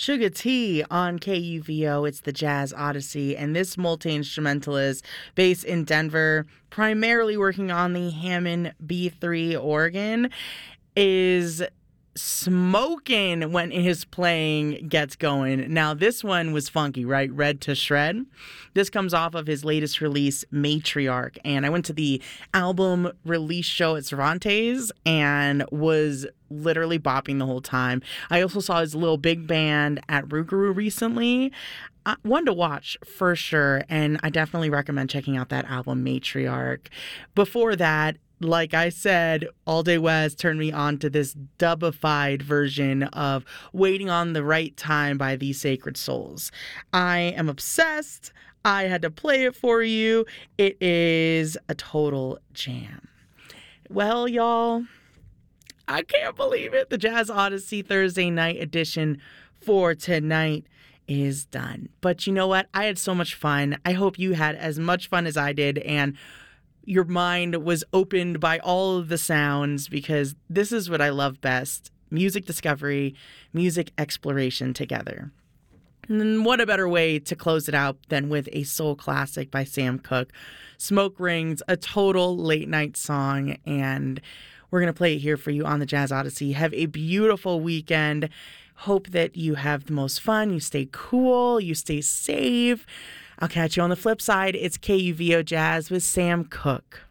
Sugar T on KUVO. It's the Jazz Odyssey, and this multi-instrumentalist based in Denver, primarily working on the Hammond B3 organ, is smoking when his playing gets going. Now, this one was funky, right? Red to Shred. This comes off of his latest release, Matriarch. And I went to the album release show at Cervantes and was literally bopping the whole time. I also saw his little big band at Rougarou recently. One to watch for sure. And I definitely recommend checking out that album, Matriarch. Before that, like I said, All Day West turned me on to this dubified version of Waiting on the Right Time by The Sacred Souls. I am obsessed. I had to play it for you. It is a total jam. Well, y'all, I can't believe it. The Jazz Odyssey Thursday night edition for tonight is done. But you know what? I had so much fun. I hope you had as much fun as I did, and your mind was opened by all of the sounds, because this is what I love best: music discovery, music exploration together. And what a better way to close it out than with a soul classic by Sam Cooke, Smoke Rings, a total late night song. And we're going to play it here for you on the Jazz Odyssey. Have a beautiful weekend. Hope that you have the most fun, you stay cool, you stay safe. I'll catch you on the flip side. It's KUVO Jazz with Sam Cooke.